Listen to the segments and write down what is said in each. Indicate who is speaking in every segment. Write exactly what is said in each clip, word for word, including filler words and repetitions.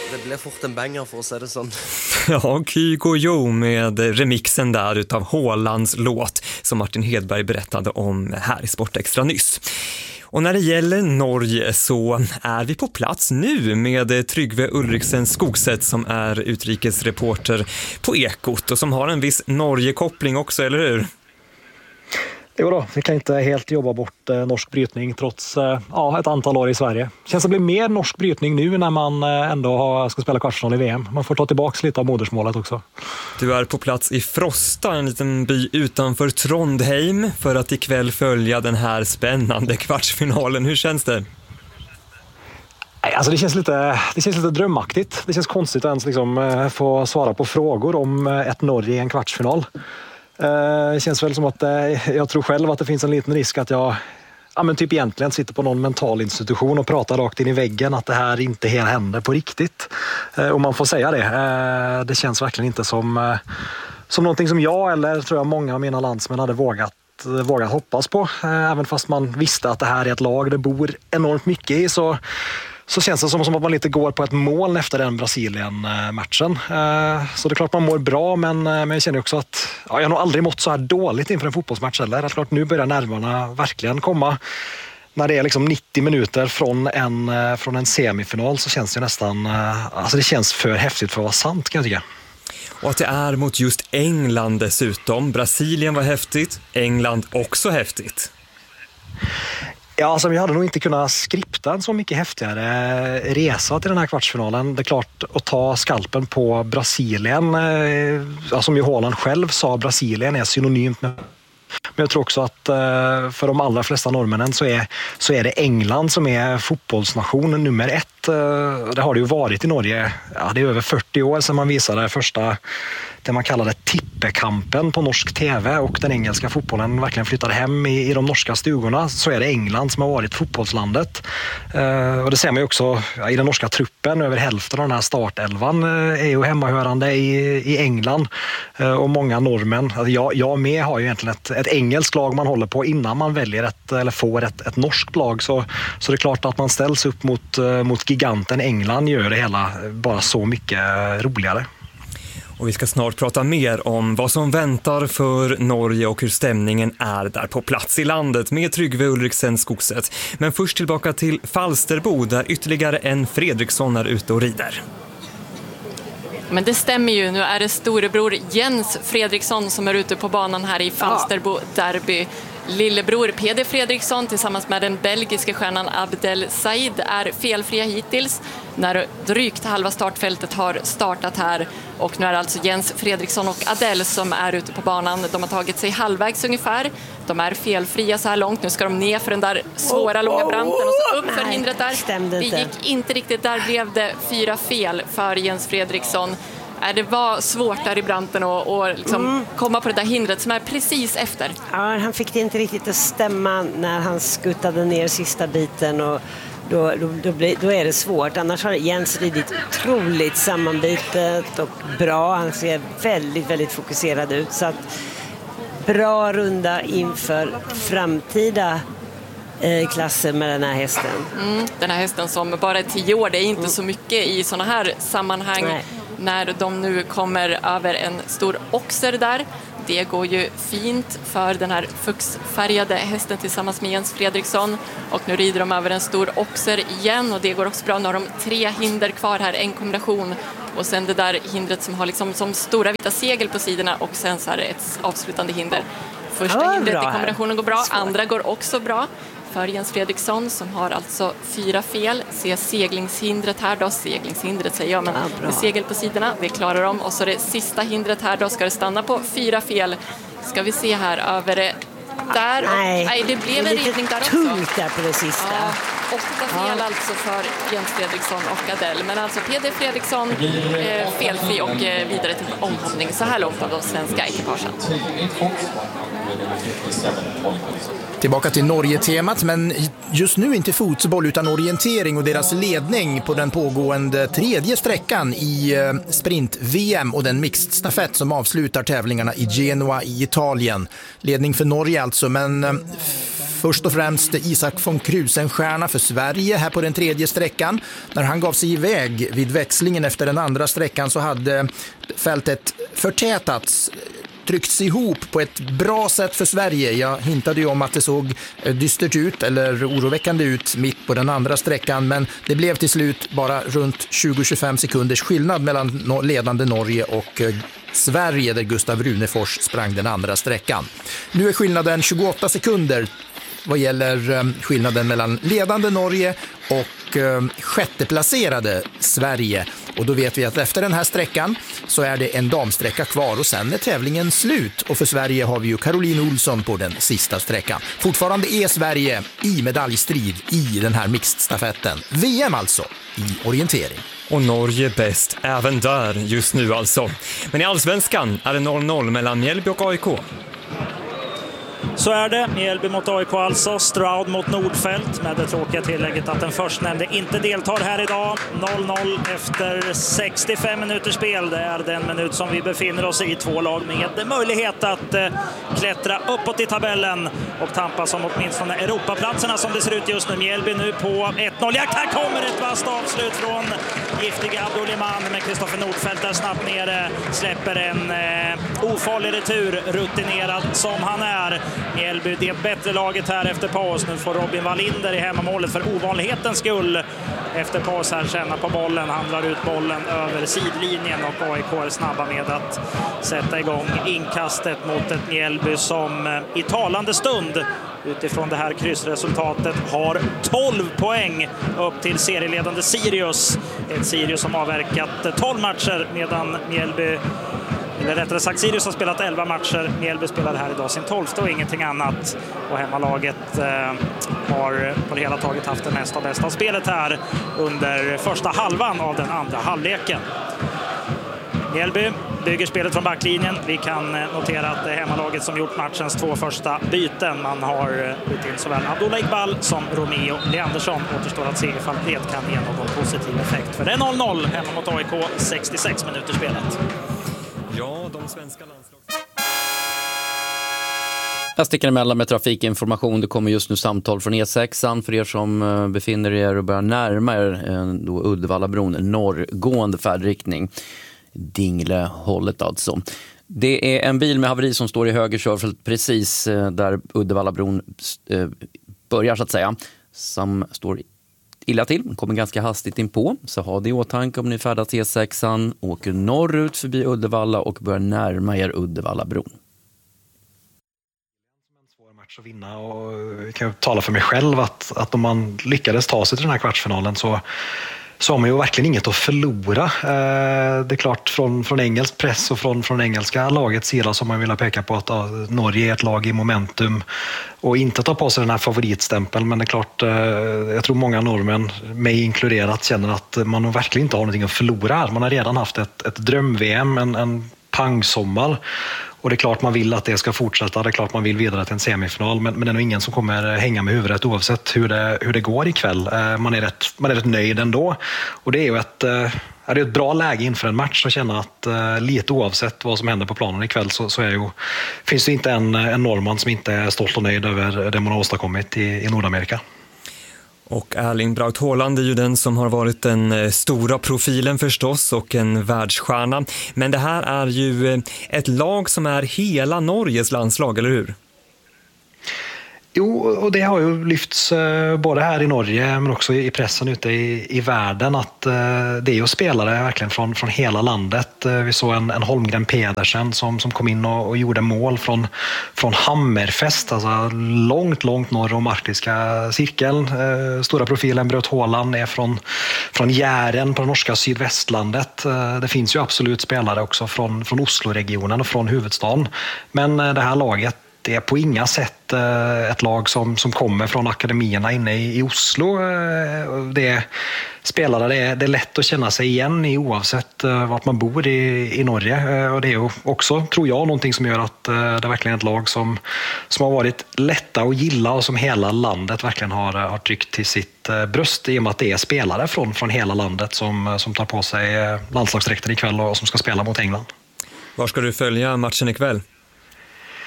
Speaker 1: Det blev fort en banger för att säga det sånt.
Speaker 2: Ja, Kygo Jo med remixen där utav Haalands låt som Martin Hedberg berättade om här i Sportextra nyss. Och när det gäller Norge så är vi på plats nu med Tryggve Ulriksen Skogset som är utrikesreporter på Ekot och som har en viss Norge-koppling också, eller hur?
Speaker 3: Jo då, vi kan inte helt jobba bort eh, norsk brytning trots eh, ja, ett antal år i Sverige. Känns det blir mer norsk brytning nu när man eh, ändå har, ska spela kvartsfinal i V M. Man får ta tillbaka lite av modersmålet också.
Speaker 2: Du är på plats i Frosta, en liten by utanför Trondheim, för att ikväll följa den här spännande kvartsfinalen. Hur känns det?
Speaker 3: Alltså det känns lite, det känns lite drömmaktigt. Det känns konstigt att ens liksom, eh, få svara på frågor om eh, ett Norge i en kvartsfinal. Det känns väl som att jag tror själv att det finns en liten risk att jag ja, men typ egentligen sitter på någon mental institution och pratar rakt in i väggen att det här inte helt händer på riktigt. Och man får säga det. Det känns verkligen inte som, som någonting som jag eller tror jag många av mina landsmän hade vågat, vågat hoppas på. Även fast man visste att det här är ett lag det bor enormt mycket i så Så känns det som, som att man lite går på ett mål efter den Brasilien-matchen. Så det är klart man mår bra, men, men jag känner också att ja, jag har nog aldrig mått så här dåligt inför en fotbollsmatch heller. Det är klart, nu börjar nerverna verkligen komma. När det är liksom nittio minuter från en, från en semifinal så känns det nästan... Alltså det känns för häftigt för att vara sant, kan jag tycka.
Speaker 2: Och att det är mot just England dessutom. Brasilien var häftigt, England också häftigt.
Speaker 3: Ja, alltså vi hade nog inte kunnat skripta en så mycket häftigare resa till den här kvartsfinalen. Det är klart att ta skalpen på Brasilien, ja, som ju Haaland själv sa, Brasilien är synonymt med. Men jag tror också att för de allra flesta norrmännen så är, så är det England som är fotbollsnation nummer ett. Det har det ju varit i Norge. Ja, det är över fyrtio år sedan man visade första, det man kallade tippekampen på norsk tv och den engelska fotbollen verkligen flyttade hem i, i de norska stugorna. Så är det England som har varit fotbollslandet. Och det ser man ju också ja, i den norska truppen. Över hälften av den här startelvan är ju hemmahörande i, i England. Och många norrmän, alltså jag, jag med har ju egentligen ett, ett engelskt lag man håller på innan man väljer ett, eller får ett, ett norskt lag. Så, så det är klart att man ställs upp mot, mot giganten England gör det hela bara så mycket roligare.
Speaker 2: Och vi ska snart prata mer om vad som väntar för Norge och hur stämningen är där på plats i landet med Tryggve Ulriksen Skogset. Men först tillbaka till Falsterbo där ytterligare en Fredriksson är ute och rider.
Speaker 4: Men det stämmer ju, nu är det storebror Jens Fredriksson som är ute på banan här i Falsterbo derby. Lillebror Peder Fredriksson tillsammans med den belgiska stjärnan Abdel Said är felfria hittills när drygt halva startfältet har startat här. Och nu är det alltså Jens Fredriksson och Adel som är ute på banan. De har tagit sig halvvägs ungefär. De är felfria så här långt. Nu ska de ner för den där svåra oh, långa branten och så upp för hindret där. Det gick inte riktigt, där blev det fyra fel för Jens Fredriksson. Det var svårt där i branten att och liksom mm. komma på det där hindret som är precis efter.
Speaker 5: Ja, han fick det inte riktigt att stämma när han skuttade ner sista biten och då, då, då, blir, då är det svårt. Annars har Jens ridit otroligt sammanbitet och bra. Han ser väldigt, väldigt fokuserad ut. Så att bra runda inför framtida eh, klasser med den här hästen.
Speaker 4: Mm, den här hästen som bara är tio år, det är inte mm. så mycket i såna här sammanhang. Nej. När de nu kommer över en stor oxer där. Det går ju fint för den här fuxfärgade hästen tillsammans med Jens Fredriksson. Och nu rider de över en stor oxer igen och det går också bra. Nu har de tre hinder kvar här, en kombination. Och sen det där hindret som har liksom som stora vita segel på sidorna och sen så är det ett avslutande hinder. Första ja, hindret i kombinationen går bra, svår. Andra går också bra. För Jens Fredriksson som har alltså fyra fel. Se seglingshindret här då. Seglingshindret säger jag, men ja, med segel på sidorna, det klarar de. Och så det sista hindret här då ska det stanna på fyra fel. Ska vi se här över det där.
Speaker 5: Nej,
Speaker 4: Nej det blev det en ridning där också.
Speaker 5: Tungt där på det sista.
Speaker 4: Ja, åtta fel ja. Alltså för Jens Fredriksson och Adel. Men alltså Peder Fredriksson eh, felfri och eh, vidare till omhoppning så här långt av de svenska ekipagen.
Speaker 6: Tillbaka till Norge-temat, men just nu inte fotboll utan orientering och deras ledning på den pågående tredje sträckan i sprint-V M och den mixed-stafett som avslutar tävlingarna i Genua i Italien. Ledning för Norge alltså, men först och främst Isak von Krusenstjerna för Sverige här på den tredje sträckan. När han gav sig iväg vid växlingen efter den andra sträckan så hade fältet förtätats, tryckts ihop på ett bra sätt för Sverige. Jag hintade ju om att det såg dystert ut eller oroväckande ut mitt på den andra sträckan, men det blev till slut bara runt tjugo till tjugofem sekunders skillnad mellan ledande Norge och Sverige, där Gustav Runefors sprang den andra sträckan. Nu är skillnaden tjugoåtta sekunder vad gäller skillnaden mellan ledande Norge och sjätteplacerade Sverige. Och då vet vi att efter den här sträckan så är det en damsträcka kvar och sen är tävlingen slut. Och för Sverige har vi ju Caroline Olsson på den sista sträckan. Fortfarande är Sverige i medaljstrid i den här mixed-stafetten. V M alltså i orientering.
Speaker 2: Och Norge bäst även där just nu alltså. Men i Allsvenskan är det noll noll mellan Mjällby och A I K.
Speaker 7: Så är det. Mjällby mot A I K alltså. Stroud mot Nordfeldt. Med det tråkiga tillägget att den förstnämnde inte deltar här idag. noll noll efter sextiofem minuters spel. Det är den minut som vi befinner oss i. Två lag med möjlighet att eh, klättra uppåt i tabellen och tampas om åtminstone Europaplatserna som det ser ut just nu. Mjällby nu på ett noll. Ja, här kommer ett vasst avslut från giftiga Abdulliman, men Kristoffer Nordfeldt är snabbt nere. Släpper en eh, ofarlig retur, rutinerad som han är. Mjällby det bättre laget här efter paus. Nu får Robin Wallinder i hemmamålet för ovanlighetens skull. Efter paus här känna på bollen. Han drar ut bollen över sidlinjen och A I K är snabba med att sätta igång inkastet mot ett Mjällby som i talande stund utifrån det här kryssresultatet har tolv poäng upp till serieledande Sirius. Ett Sirius som avverkat tolv matcher medan Mjällby, eller rättare sagt Sirius har spelat elva matcher. Mjällby spelar här idag sin tolfte och ingenting annat. Och hemmalaget eh, har på det hela taget haft det mesta och bästa av spelet här under första halvan av den andra halvleken. Mjällby bygger spelet från backlinjen. Vi kan notera att det är hemmalaget som gjort matchens två första byten. Man har bytt in såväl Abdullah Iqbal som Romeo Leandersson. Återstår att se ifall det kan ge någon positiv effekt. För det är noll noll hemma mot A I K, sextiosex minuter spelet.
Speaker 2: Ja, de svenska landslag...
Speaker 8: Jag sticker emellan med trafikinformation. Det kommer just nu samtal från E sexan för er som befinner er och börjar närma er då Uddevallabron, norrgående färdriktning. Dingle-hållet alltså. Det är en bil med haveri som står i höger körfält precis där Uddevallabron börjar så att säga. Som står illa till, kommer ganska hastigt in på. Så ha det i åtanke om ni färdas E sexan, åker norrut förbi Uddevalla och börjar närma er Uddevallabron.
Speaker 3: Att vinna och jag kan ju tala för mig själv att, att om man lyckades ta sig till den här kvartsfinalen så, så har man ju verkligen inget att förlora. Eh, det är klart från, från engelsk press och från, från engelska lagets sida som man vill peka på att ja, Norge är ett lag i momentum och inte ta på sig den här favoritstämpeln, men det är klart eh, jag tror många norrmän, mig inkluderat, känner att man verkligen inte har någonting att förlora. Man har redan haft ett, ett dröm-V M, en, en pangsommar. Och det är klart man vill att det ska fortsätta, det är klart man vill vidare till en semifinal, men, men det är nog ingen som kommer hänga med huvudet oavsett hur det, hur det går ikväll. Man är, rätt, man är rätt nöjd ändå. Och det är ju ett, är det ett bra läge inför en match att känna att lite oavsett vad som händer på planen ikväll så, så är ju, finns det inte en, en norrman som inte är stolt och nöjd över det man har åstadkommit i, i Nordamerika.
Speaker 2: Och Erling Braut Haaland är ju den som har varit den stora profilen förstås och en världsstjärna. Men det här är ju ett lag som är hela Norges landslag, eller hur?
Speaker 3: Jo, och det har ju lyfts både här i Norge men också i pressen ute i, i världen att det är ju spelare verkligen från, från hela landet. Vi såg en, en Holmgren Pedersen som, som kom in och, och gjorde mål från, från Hammerfest, alltså långt, långt norr om arktiska cirkeln. Stora profilen Braut Haaland är från, från Jären på det norska sydvästlandet. Det finns ju absolut spelare också från, från Oslo-regionen och från huvudstaden. Men det här laget, det är på inga sätt ett lag som, som kommer från akademierna inne i, i Oslo. Det är spelare, det är, det är lätt att känna sig igen i oavsett vart man bor i, i Norge. Och det är ju också, tror jag, någonting som gör att det är verkligen ett lag som, som har varit lätta att gilla och som hela landet verkligen har, har tryckt till sitt bröst i och med att det är spelare från, från hela landet som, som tar på sig landslagsdräkten ikväll och som ska spela mot England.
Speaker 2: Var ska du följa matchen ikväll?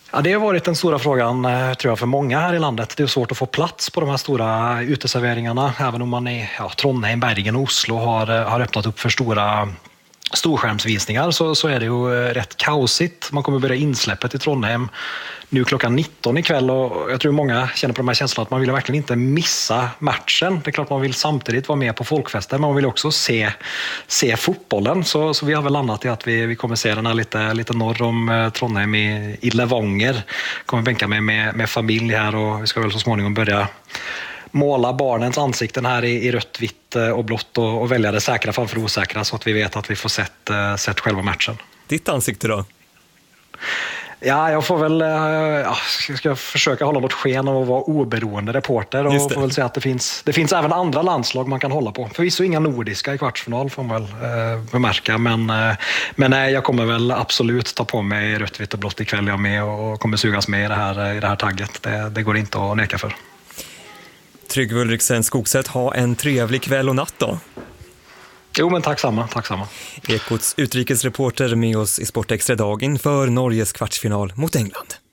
Speaker 3: Ja, det har varit den stora frågan tror jag för många här i landet. Det är svårt att få plats på de här stora uteserveringarna. Även om man i ja, Trondheim, Bergen och Oslo har, har öppnat upp för stora storskärmsvisningar så, så är det ju rätt kaosigt. Man kommer börja insläppet i Trondheim nu klockan nitton ikväll och jag tror många känner på de här känslorna att man vill verkligen inte missa matchen. Det är klart man vill samtidigt vara med på folkfesten men man vill också se, se fotbollen. Så, så vi har väl landat i att vi, vi kommer se den här lite, lite norr om Trondheim i, i Levanger. Kommer bänka mig med, med familj här och vi ska väl så småningom börja måla barnens ansikten här i, i rött, vitt och blått och, och välja det säkra framför osäkra så att vi vet att vi får sett, uh, sett själva matchen.
Speaker 2: Ditt ansikte då?
Speaker 3: Ja, jag får väl ja, ska försöka hålla något sken av att vara oberoende reporter och får väl säga att det finns, det finns även andra landslag man kan hålla på. Förvisso inga nordiska i kvartsfinal får man väl eh, bemärka, men, eh, men nej, jag kommer väl absolut ta på mig rött, vitt och blått ikväll jag med och kommer sugas med i det här, i det här tagget. Det, det går inte att neka för.
Speaker 2: Tryggve Ulriksen Skogsätt, ha en trevlig kväll och natt då.
Speaker 3: Jo, men tack samma, tack samma.
Speaker 2: Ekots utrikesreporter med oss i Sportextra dag inför Norges kvartsfinal mot England.